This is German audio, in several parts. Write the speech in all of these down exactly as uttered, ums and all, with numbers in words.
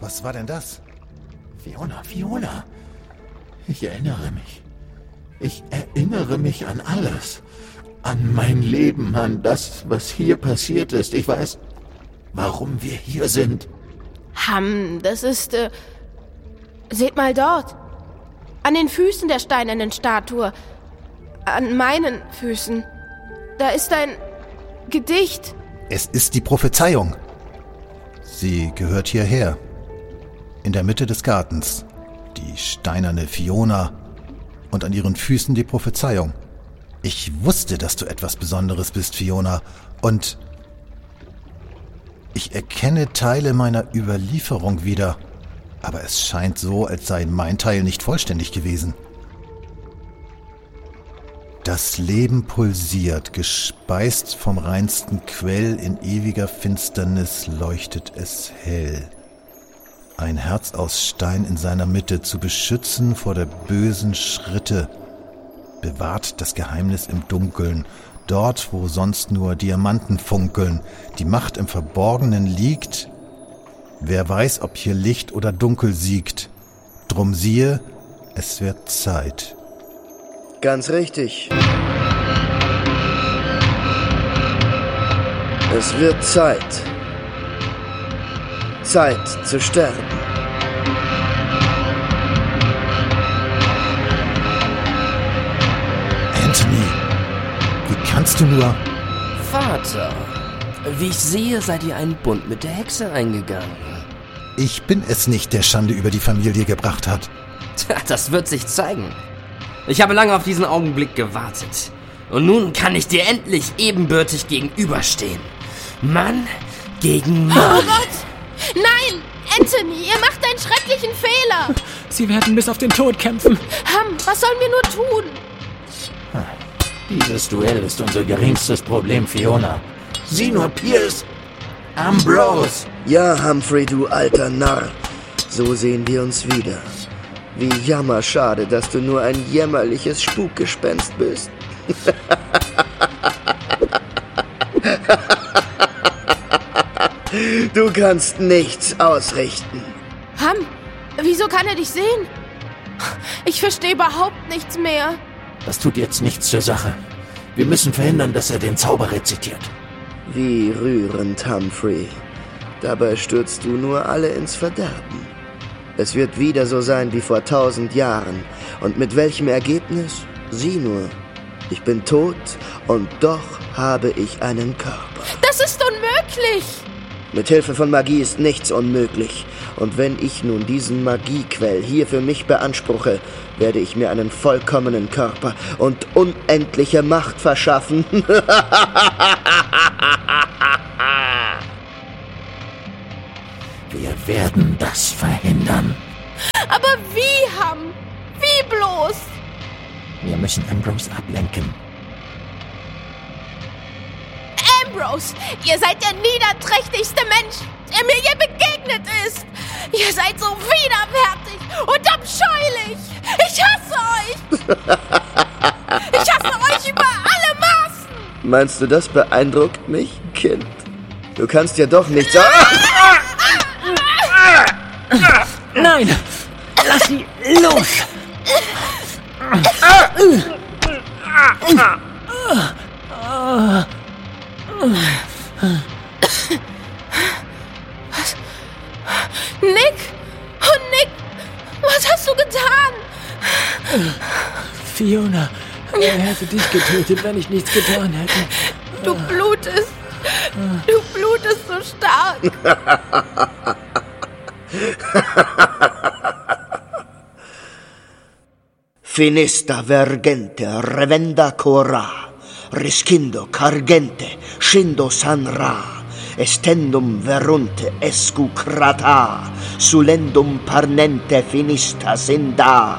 Was war denn das? Fiona, Fiona. Ich erinnere mich. Ich erinnere mich an alles. An mein Leben, an das, was hier passiert ist. Ich weiß, warum wir hier sind. Ham, das ist, äh... Seht mal dort. An den Füßen der steinernen Statue. An meinen Füßen. Da ist ein Gedicht. Es ist die Prophezeiung. Sie gehört hierher. In der Mitte des Gartens. Die steinerne Fiona. Und an ihren Füßen die Prophezeiung. Ich wusste, dass du etwas Besonderes bist, Fiona. Und ich erkenne Teile meiner Überlieferung wieder. Aber es scheint so, als sei mein Teil nicht vollständig gewesen. Das Leben pulsiert, gespeist vom reinsten Quell, in ewiger Finsternis leuchtet es hell. Ein Herz aus Stein in seiner Mitte, zu beschützen vor der bösen Schritte, bewahrt das Geheimnis im Dunkeln, dort, wo sonst nur Diamanten funkeln, die Macht im Verborgenen liegt. Wer weiß, ob hier Licht oder Dunkel siegt. Drum siehe, es wird Zeit. Ganz richtig. Es wird Zeit. Zeit zu sterben. Anthony, wie kannst du nur... Vater, wie ich sehe, seid ihr einen Bund mit der Hexe eingegangen. Ich bin es nicht, der Schande über die Familie gebracht hat. Tja, das wird sich zeigen. Ich habe lange auf diesen Augenblick gewartet. Und nun kann ich dir endlich ebenbürtig gegenüberstehen. Mann gegen Mann. Oh Gott! Nein! Anthony, ihr macht einen schrecklichen Fehler! Sie werden bis auf den Tod kämpfen. Ham, was sollen wir nur tun? Dieses Duell ist unser geringstes Problem, Fiona. Sieh nur Pierce! Ambrose! Ja, Humphrey, du alter Narr. So sehen wir uns wieder. Wie jammerschade, dass du nur ein jämmerliches Spukgespenst bist. Du kannst nichts ausrichten. Ham, wieso kann er dich sehen? Ich verstehe überhaupt nichts mehr. Das tut jetzt nichts zur Sache. Wir müssen verhindern, dass er den Zauber rezitiert. Wie rührend, Humphrey. Dabei stürzt du nur alle ins Verderben. Es wird wieder so sein wie vor tausend Jahren. Und mit welchem Ergebnis? Sieh nur. Ich bin tot und doch habe ich einen Körper. Das ist unmöglich! Mit Hilfe von Magie ist nichts unmöglich. Und wenn ich nun diesen Magiequell hier für mich beanspruche, werde ich mir einen vollkommenen Körper und unendliche Macht verschaffen. Wir werden das verhindern. Aber wie, Ham? Wie bloß? Wir müssen Ambrose ablenken. Ambrose, ihr seid der niederträchtigste Mensch, der mir je begegnet ist. Ihr seid so widerwärtig und abscheulich. Ich hasse euch. Ich hasse euch über alle Maßen. Meinst du, das beeindruckt mich, Kind? Du kannst ja doch nicht sagen... Nein! Lass sie los! Was? Nick? Oh, Nick! Was hast du getan? Fiona, er hätte dich getötet, wenn ich nichts getan hätte. Du blutest. Du blutest so stark. Finista vergente revenda cora, riscindo cargente, scendo sanra, estendum verunte escucrata, sulendum parnente finista sinda.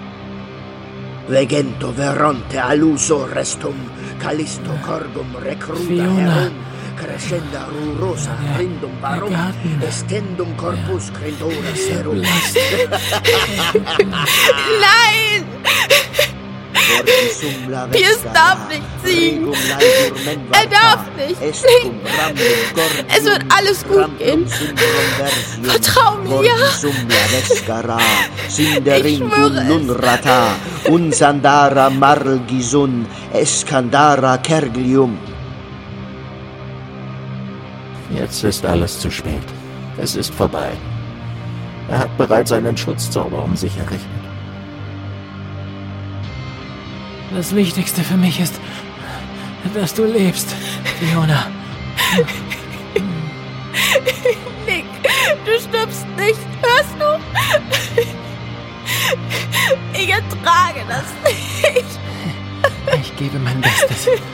Vegento veronte aluso restum, calisto cordum recruda herum, crescenda rurosa rindum barum, estendum corpus credora serum. Nein! Piers darf nicht siegen. Er darf nicht. Nick, es wird alles gut gehen. Vertrau mir, ja. Ich schwöre es. Unsandara Margisun, Eskandara Kerglium. Jetzt ist alles zu spät. Es ist vorbei. Er hat bereits einen Schutzzauber um sich errichtet. Das Wichtigste für mich ist, dass du lebst, Fiona. Nick, du stirbst nicht, hörst du? Ich ertrage das nicht. Ich gebe mein Bestes.